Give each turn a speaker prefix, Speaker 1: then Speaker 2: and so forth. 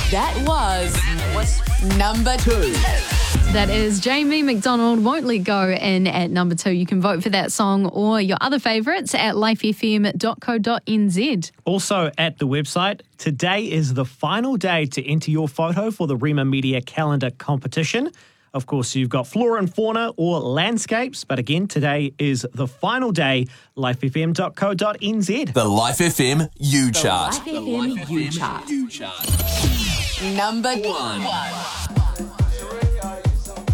Speaker 1: That was number 2.
Speaker 2: That is Jamie McDonald, Won't Let Go, in at number 2. You can vote for that song or your other favourites at lifefm.co.nz.
Speaker 3: Also at the website, today is the final day to enter your photo for the Rema Media Calendar competition. Of course, you've got flora and fauna or landscapes, but again, today is the final day, lifefm.co.nz.
Speaker 4: The Life FM U Chart.
Speaker 1: Life FM U Chart. Number 1.